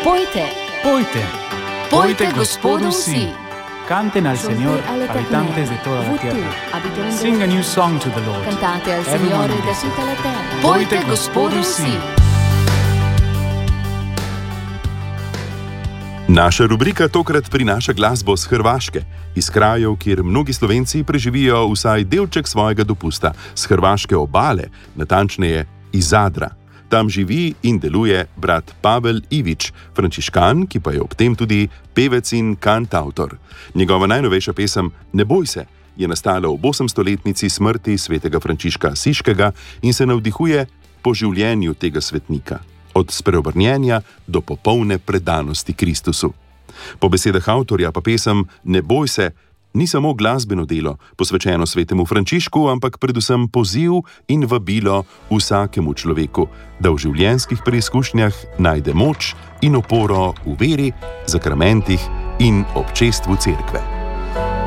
Pojte, Pojte, pojte Gospodu vsi. canten al Señor, habitantes de toda la tierra. Sing a new song to the Lord. Cantate al Everyone Signore da listen. tutta la terra. Pojte Gospodu vsi. Naša rubrika tokrat prinaša glasbo z Hrvaške, iz krajev, kjer mnogi Slovenci preživijo vsaj delček svojega dopusta, z hrvaške obale, natančneje iz Zadra. Tam živi in deluje brat Pavel Ivić, frančiškan, ki pa je ob tem tudi pevec in kantavtor. Njegova najnovejša pesem Ne boj se je nastala ob 800-letnici smrti svetega Frančiška Siškega in se navdihuje po življenju tega svetnika, od spreobrnjenja do popolne predanosti Kristusu. Po besedah avtorja pa pesem Ne boj se ni samo glasbeno delo, posvečeno svetemu Frančišku, ampak predvsem poziv in vabilo vsakemu človeku, da v življenjskih preizkušnjah najde moč in oporo v veri, zakramentih in občestvu cerkve.